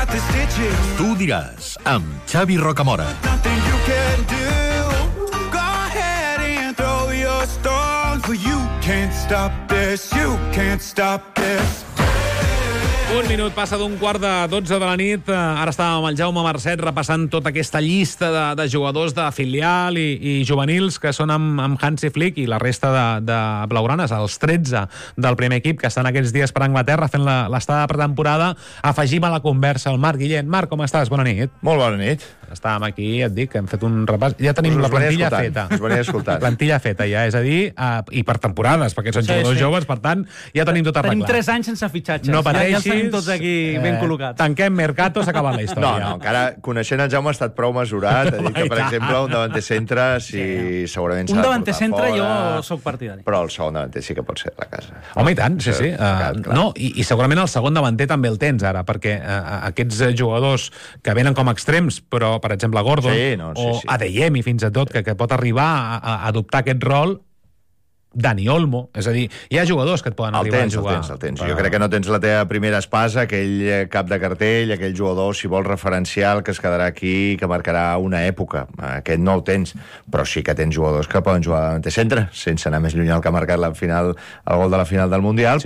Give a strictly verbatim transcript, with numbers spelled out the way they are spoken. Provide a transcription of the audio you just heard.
Tu diràs, amb Xavi Rocamora. Un minut passa d'un quart de dotze de la nit. Ara estàvem amb el Jaume Marcet repassant tota aquesta llista de, de jugadors de filial i, i juvenils que són amb, amb Hansi Flick i la resta de, de blaugranes, els tretze del primer equip que estan aquests dies per Anglaterra fent l'estada de pretemporada. Afegim a la conversa el Marc Guillén. Marc, com estàs? Bona nit. Molt bona nit. Estàvem aquí, et dic, hem fet un repàs. Ja tenim us la plantilla feta. Us venia escoltant. Plantilla feta, ja, és a dir, uh, i per temporades, perquè són sí, jugadors sí. joves, per tant, ja tenim tot arreglat. Tenim tres anys sense fitxatges. No pateixis. Ja, ja tenim tots aquí eh, ben col·locats. Tanquem Mercato, s'ha acabat la història. No, no, encara coneixent el Jaume ha estat prou mesurat. Ha dit que, per exemple, un davanter centre sí, segurament s'ha un de davanter portar centre fora, jo sóc partidari. Però el segon davanter sí que pot ser de la casa. Home, i tant, sí, sí. Clar, Uh, clar. no, i, I segurament el segon davanter també el tens ara, perquè uh, aquests jugadors que venen com a extrems, però, per exemple, Gordon sí, no, sí, o sí. Adeyemi, fins i tot, que, que pot arribar a, a adoptar aquest rol, Dani Olmo, és a dir, hi ha jugadors que et poden El arribar tens, a jugar. el tens, el tens. Però... Jo crec que no tens la teva primera espasa, aquell cap de cartell, aquell jugador, si vols, referencial, que es quedarà aquí, que marcarà una època. Aquest no el tens, però sí que tens jugadors que poden jugar de centre, sense anar més lluny al que ha marcat la final, el gol de la final del Mundial,